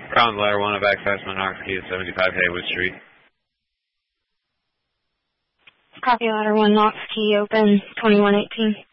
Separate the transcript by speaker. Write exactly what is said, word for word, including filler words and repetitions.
Speaker 1: Round ladder one of access Knox Key at seventy-five Haywood Street.
Speaker 2: Copy ladder one, Knox Key open, twenty-one eighteen.